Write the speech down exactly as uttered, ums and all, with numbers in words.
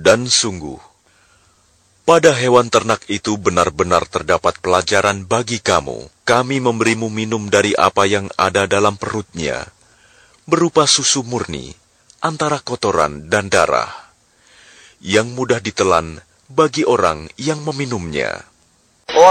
Dan sungguh, pada hewan ternak itu benar-benar terdapat pelajaran bagi kamu. Kami memberimu minum dari apa yang ada dalam perutnya, berupa susu murni, antara kotoran dan darah, yang mudah ditelan bagi orang yang meminumnya.